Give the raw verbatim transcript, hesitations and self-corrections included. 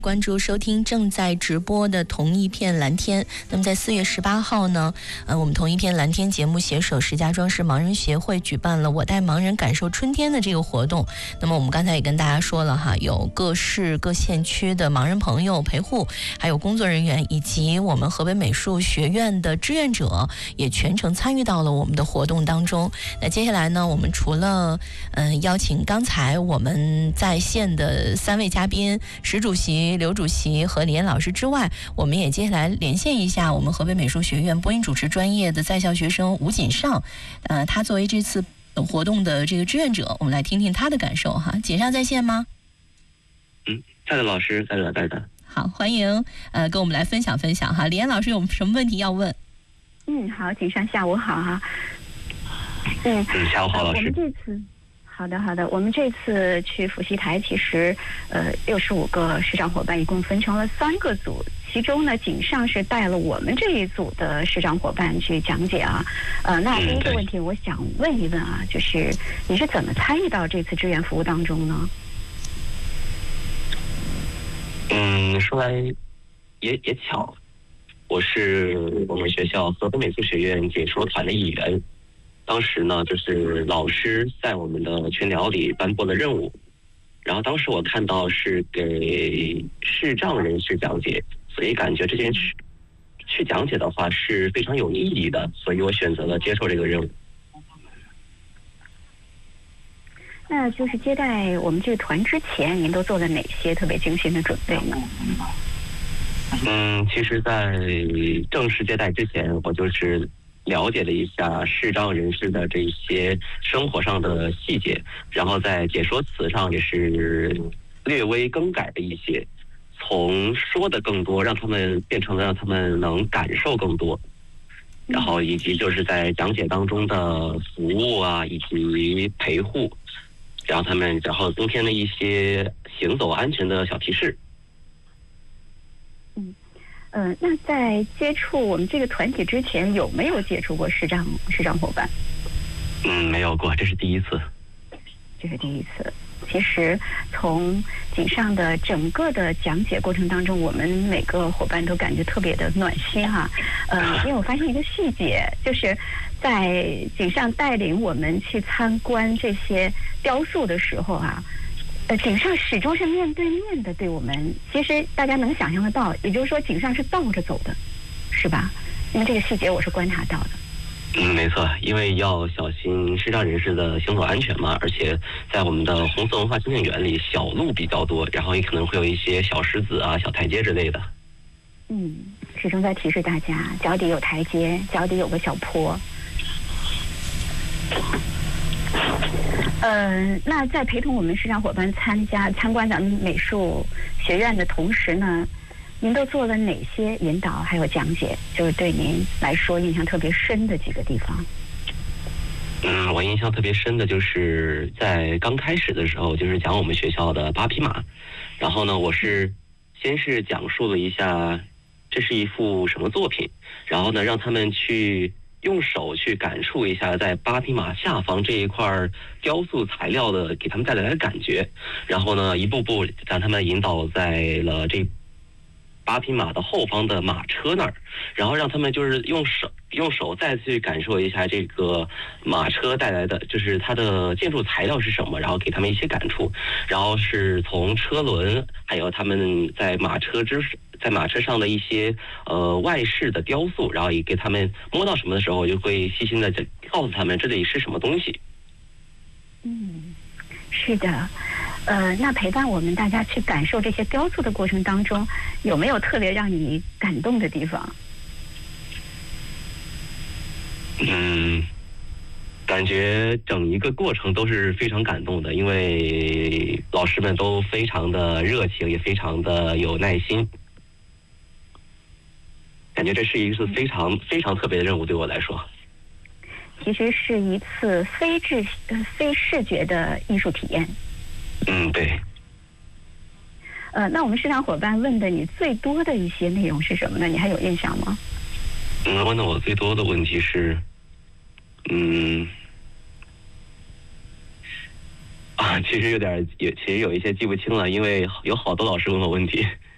关注收听正在直播的同一片蓝天。那么在四月十八号呢，呃，我们同一片蓝天节目携手石家庄市盲人协会举办了我带盲人感受春天的这个活动。那么我们刚才也跟大家说了哈，有各市各县区的盲人朋友、陪护，还有工作人员，以及我们河北美术学院的志愿者也全程参与到了我们的活动当中。那接下来呢，我们除了嗯、呃、邀请刚才我们在线的三位嘉宾石主席、刘主席和李岩老师之外，我们也接下来连线一下我们河北美术学院播音主持专业的在校学生吴锦上，呃，他作为这次活动的这个志愿者，我们来听听他的感受哈。锦上在线吗？ 嗯，在的老师，在的，在的。 好，欢迎，呃，跟我们来分享分享哈。李岩老师有什么问题要问？ 嗯，好，锦上下午好哈。嗯， 嗯，下午好，老师。 我们这次。好的，好的。我们这次去伏羲台，其实呃，六十五个视障伙伴一共分成了三个组，其中呢，锦上是带了我们这一组的视障伙伴去讲解啊。呃，那第一个问题，我想问一问啊，就是你是怎么参与到这次志愿服务当中呢？ 嗯，说来也也巧，我是我们学校河北美术学院解说团的一员。当时呢，就是老师在我们的群聊里颁布了任务，然后当时我看到是给视障人士讲解，所以感觉这件事去讲解的话是非常有意义的，所以我选择了接受这个任务。 那就是接待我们这个团之前，您都做了哪些特别精心的准备呢？ 嗯，其实，在正式接待之前，我就是了解了一下视障人士的这些生活上的细节，然后在解说词上也是略微更改了一些，从说的更多，让他们变成了让他们能感受更多，然后以及就是在讲解当中的服务啊，以及陪护，然后他们然后增添了一些行走安全的小提示。 嗯。呃，那在接触我们这个团体之前，有没有接触过视障视障伙伴？ 嗯，没有过，这是第一次。 这是第一次。其实从锦上的整个的讲解过程当中，我们每个伙伴都感觉特别的暖心哈、啊。呃，因为我发现一个细节，就是在锦上带领我们去参观这些雕塑的时候啊。呃，锦上始终是面对面的对我们，其实大家能想象得到，也就是说锦上是倒着走的，是吧？因为这个细节我是观察到的。 嗯，没错，因为要小心视障人士的行走安全嘛，而且在我们的红色文化纪念园里，小路比较多，然后也可能会有一些小石子啊、小台阶之类的。 嗯，始终在提示大家，脚底有台阶，脚底有个小坡。呃，那在陪同我们视障伙伴参加参观咱们美术学院的同时呢，您都做了哪些引导还有讲解？就是对您来说印象特别深的几个地方。 嗯，我印象特别深的就是在刚开始的时候，就是讲我们学校的八匹马，然后呢，我是先是讲述了一下这是一幅什么作品，然后呢，让他们去用手去感触一下在八匹马下方这一块雕塑材料的给他们带来的感觉，然后呢一步步让他们引导在了这八匹马的后方的马车那儿，然后让他们就是用手用手再次去感受一下这个马车带来的就是它的建筑材料是什么，然后给他们一些感触，然后是从车轮还有他们在马车之在马车上的一些呃外饰的雕塑，然后也给他们摸到什么的时候，就会细心的告诉他们这里是什么东西。 嗯，是的。呃，那陪伴我们大家去感受这些雕塑的过程当中，有没有特别让你感动的地方？ 嗯，感觉整一个过程都是非常感动的，因为老师们都非常的热情，也非常的有耐心。感觉这是一次非常非常特别的任务，对我来说。 其实是一次非视呃非视觉的艺术体验。 嗯，对。 呃，那我们视障伙伴问的你最多的一些内容是什么呢？你还有印象吗？ 嗯，问的我最多的问题是，嗯，啊，其实有点也其实有一些记不清了，因为有好多老师问我问题。